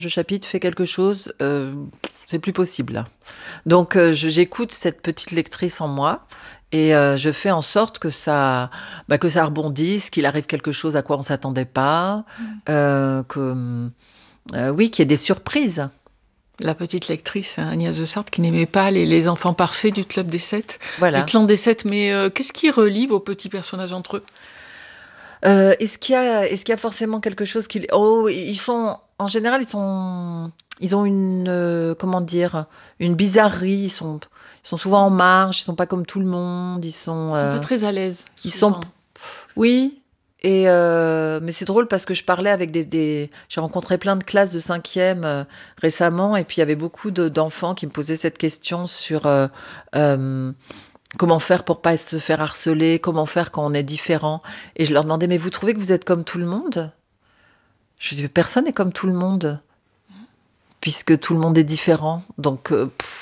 je chapitre, fais quelque chose, c'est plus possible là. Donc j'écoute cette petite lectrice en moi et je fais en sorte que ça rebondisse, qu'il arrive quelque chose à quoi on s'attendait pas, que oui, qu'il y ait des surprises. La petite lectrice, hein, Agnès de Sarthe, qui n'aimait pas les enfants parfaits du Club des Sept. Le Voilà. clan des Sept, mais qu'est-ce qui relie vos petits personnages entre eux? Est-ce qu'il y a forcément quelque chose qui... Oh, ils sont... En général, ils ont une... comment dire? Une bizarrerie. Ils sont souvent en marge. Ils sont pas comme tout le monde. Ils sont pas très à l'aise, Ils sont... souvent. Oui. Mais c'est drôle parce que je parlais avec J'ai rencontré plein de classes de cinquième récemment. Et puis, il y avait beaucoup d'enfants qui me posaient cette question sur... euh, comment faire pour pas se faire harceler? Comment faire quand on est différent? Et je leur demandais, mais vous trouvez que vous êtes comme tout le monde? Je dis, mais personne n'est comme tout le monde, puisque tout le monde est différent. Donc,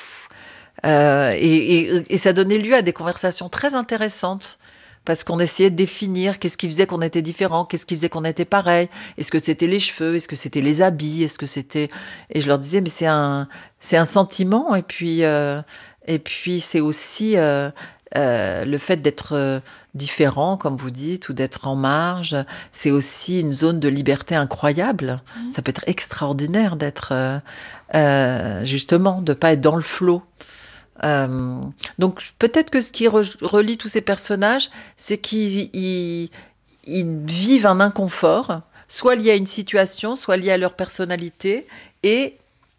et ça donnait lieu à des conversations très intéressantes, parce qu'on essayait de définir qu'est-ce qui faisait qu'on était différent, qu'est-ce qui faisait qu'on était pareil. Est-ce que c'était les cheveux? Est-ce que c'était les habits? Est-ce que c'était... Et je leur disais, mais c'est un sentiment, et puis c'est aussi le fait d'être différent, comme vous dites, ou d'être en marge. C'est aussi une zone de liberté incroyable. Ça peut être extraordinaire d'être, justement, de pas être dans le flot. Donc peut-être que ce qui relie tous ces personnages, c'est qu'ils vivent un inconfort, soit lié à une situation, soit lié à leur personnalité, et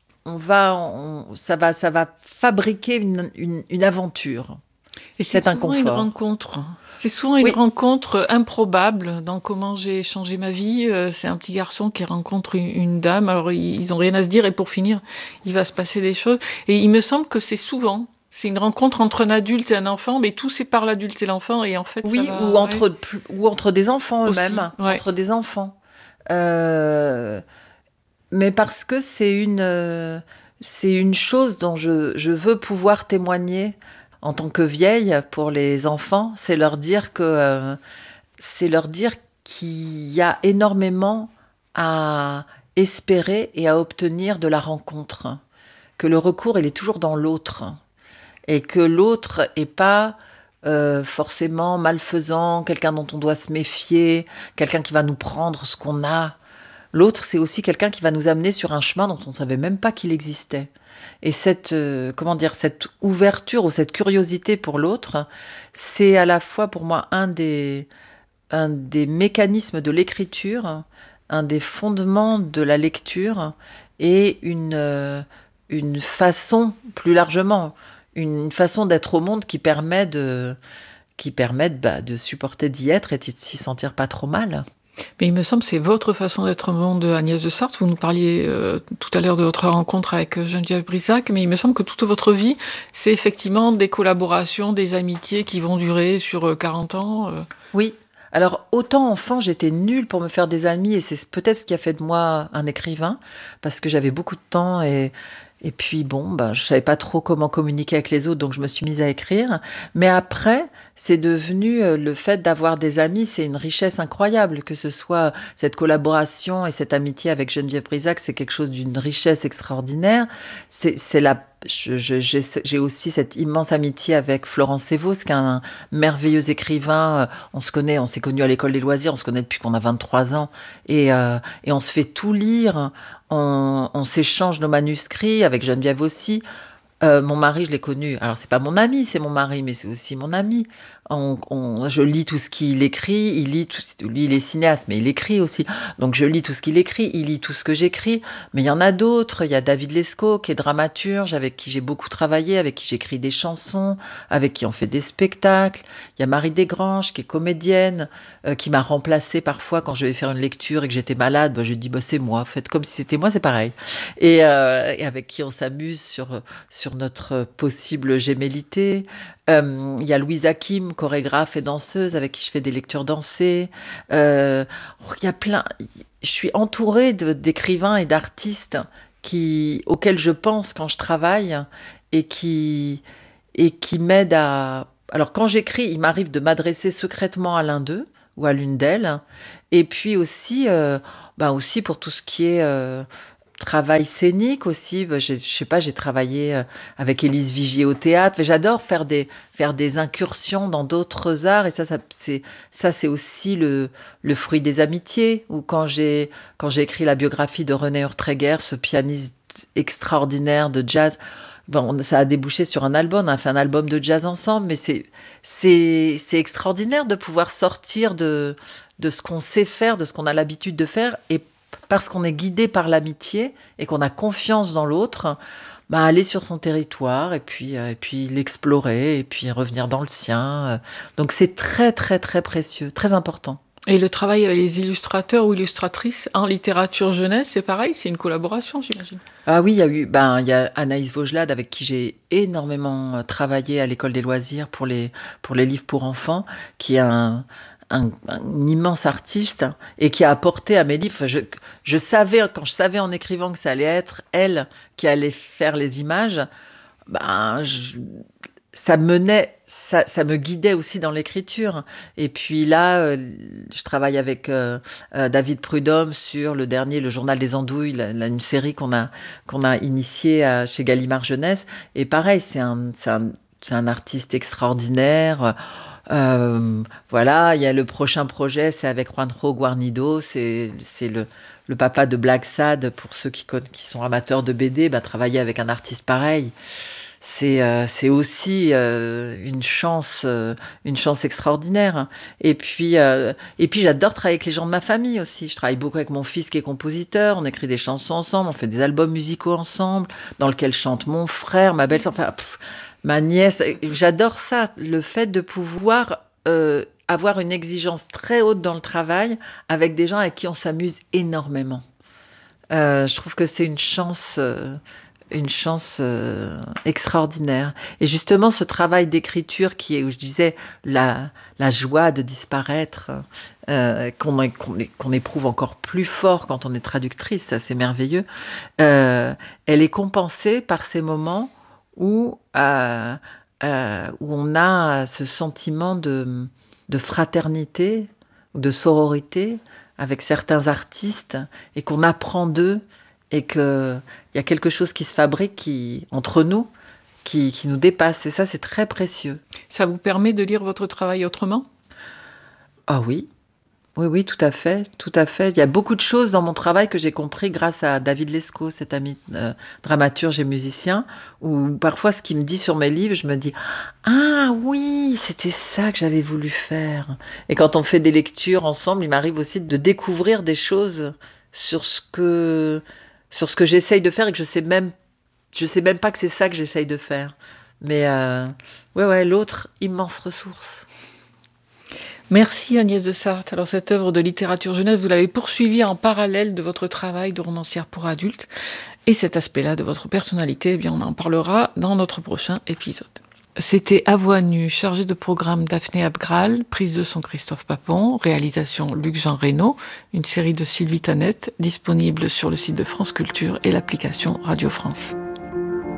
ça va fabriquer une aventure. Et c'est Cet souvent une inconfort. rencontre. C'est souvent une Oui, rencontre improbable dans Comment j'ai changé ma vie. C'est un petit garçon qui rencontre une dame. Alors, ils ont rien à se dire. Et pour finir, il va se passer des choses. Et il me semble que c'est une rencontre entre un adulte et un enfant, mais tout sépare l'adulte et l'enfant. Et en fait, ça oui, ou va, ouais, entre des enfants aussi. eux-mêmes, Ouais. entre des enfants. Euh, mais parce que c'est une chose dont je veux pouvoir témoigner en tant que vieille pour les enfants, c'est leur dire qu'il y a énormément à espérer et à obtenir de la rencontre, que le recours il est toujours dans l'autre et que l'autre est pas forcément malfaisant, quelqu'un dont on doit se méfier, quelqu'un qui va nous prendre ce qu'on a. L'autre, c'est aussi quelqu'un qui va nous amener sur un chemin dont on ne savait même pas qu'il existait. Et comment dire, cette ouverture ou cette curiosité pour l'autre, c'est à la fois pour moi un des mécanismes de l'écriture, un des fondements de la lecture et une façon, plus largement, une façon d'être au monde qui permettent de supporter d'y être et de s'y sentir pas trop mal. Mais il me semble que c'est votre façon d'être au monde, Agnès de Sarthe. Vous nous parliez tout à l'heure de votre rencontre avec Geneviève Brisac, mais il me semble que toute votre vie, c'est effectivement des collaborations, des amitiés qui vont durer sur 40 ans. Oui. Alors, autant enfant, j'étais nulle pour me faire des amis, et c'est peut-être ce qui a fait de moi un écrivain, parce que j'avais beaucoup de temps, et puis bon, ben, je savais pas trop comment communiquer avec les autres, donc je me suis mise à écrire. Mais après, c'est devenu le fait d'avoir des amis, c'est une richesse incroyable, que ce soit cette collaboration et cette amitié avec Geneviève Brisac, c'est quelque chose d'une richesse extraordinaire. C'est j'ai aussi cette immense amitié avec Florence Sévos, qui est un merveilleux écrivain. On s'est connus à l'école des loisirs, on se connaît depuis qu'on a 23 ans, et on se fait tout lire. On s'échange nos manuscrits avec Geneviève aussi. Mon mari, je l'ai connu. Alors, c'est pas mon ami, c'est mon mari, mais c'est aussi mon ami. Je lis tout ce qu'il écrit. Lui, il est cinéaste, mais il écrit aussi. Donc, je lis tout ce qu'il écrit. Il lit tout ce que j'écris. Mais il y en a d'autres. Il y a David Lescaut, qui est dramaturge, avec qui j'ai beaucoup travaillé, avec qui j'écris des chansons, avec qui on fait des spectacles. Il y a Marie Desgranges, qui est comédienne, qui m'a remplacée parfois quand je vais faire une lecture et que j'étais malade. Bah, je dis, bah, c'est moi. Faites comme si c'était moi, c'est pareil. Et avec qui on s'amuse sur notre possible gémellité. Il y a Louise Hakim, chorégraphe et danseuse, avec qui je fais des lectures dansées. Il y a plein. Je suis entourée d'écrivains et d'artistes auxquels je pense quand je travaille et qui m'aident à. Alors, quand j'écris, il m'arrive de m'adresser secrètement à l'un d'eux ou à l'une d'elles. Et puis aussi, ben aussi pour tout ce qui est travail scénique aussi. Je sais pas, j'ai travaillé avec Élise Vigier au théâtre. Mais j'adore faire des incursions dans d'autres arts. Et ça c'est aussi le fruit des amitiés. Ou quand j'ai écrit la biographie de René Urtreger, ce pianiste extraordinaire de jazz. Bon, ça a débouché sur un album, on a fait un album de jazz ensemble, mais c'est extraordinaire de pouvoir sortir de ce qu'on sait faire, de ce qu'on a l'habitude de faire, et parce qu'on est guidé par l'amitié et qu'on a confiance dans l'autre, bah, aller sur son territoire et puis l'explorer et puis revenir dans le sien. Donc c'est très très très précieux, très important. Et le travail avec les illustrateurs ou illustratrices en littérature jeunesse, c'est pareil, c'est une collaboration, j'imagine. Ah oui, il y a Anaïs Vaugelade avec qui j'ai énormément travaillé à l'école des loisirs pour les livres pour enfants, qui est un immense artiste et qui a apporté à mes livres. Je savais, quand je savais en écrivant que ça allait être elle qui allait faire les images, ben, ça me guidait aussi dans l'écriture. Et puis là, je travaille avec David Prudhomme sur le dernier, le Journal des Andouilles, une série qu'on a initiée chez Gallimard Jeunesse. Et pareil, c'est un artiste extraordinaire. Voilà, il y a le prochain projet, c'est avec Juanjo Guarnido, c'est le papa de Black Sad, pour ceux qui sont amateurs de BD, bah, travailler avec un artiste pareil. C'est aussi une chance extraordinaire. Et puis j'adore travailler avec les gens de ma famille aussi. Je travaille beaucoup avec mon fils qui est compositeur. On écrit des chansons ensemble, on fait des albums musicaux ensemble, dans lesquels chante mon frère, ma belle-sœur, enfin, ma nièce. J'adore ça, le fait de pouvoir avoir une exigence très haute dans le travail avec des gens avec qui on s'amuse énormément. Je trouve que c'est une chance extraordinaire. Et justement, ce travail d'écriture où je disais, la joie de disparaître, qu'on éprouve encore plus fort quand on est traductrice, ça c'est merveilleux, elle est compensée par ces moments où on a ce sentiment de fraternité, de sororité avec certains artistes, et qu'on apprend d'eux, et qu'il y a quelque chose qui se fabrique entre nous, qui nous dépasse. Et ça, c'est très précieux. Ça vous permet de lire votre travail autrement ? Ah oui. Oui, oui, tout à fait, tout à fait. Il y a beaucoup de choses dans mon travail que j'ai compris grâce à David Lescaut, cet ami dramaturge et musicien, où parfois ce qu'il me dit sur mes livres, je me dis « Ah oui, c'était ça que j'avais voulu faire ». Et quand on fait des lectures ensemble, il m'arrive aussi de découvrir des choses sur ce que j'essaye de faire et que je sais même pas que c'est ça que j'essaye de faire. Mais ouais, l'autre, immense ressource. Merci Agnès de Sarthe. Alors cette œuvre de littérature jeunesse, vous l'avez poursuivie en parallèle de votre travail de romancière pour adultes. Et cet aspect-là de votre personnalité, eh bien, on en parlera dans notre prochain épisode. C'était À Voix nue, chargé de programme Daphné Abgral, prise de son Christophe Papon, réalisation Luc-Jean Reynaud, une série de Sylvie Tanette, disponible sur le site de France Culture et l'application Radio France.